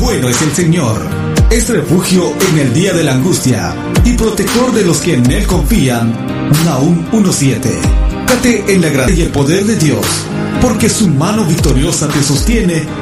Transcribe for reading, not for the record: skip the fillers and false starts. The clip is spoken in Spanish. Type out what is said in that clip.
bueno es el Señor. Es refugio en el día de la angustia y protector de los que en Él confían. Nahum 1:7. Cáte en la gracia y el poder de Dios, porque su mano victoriosa te sostiene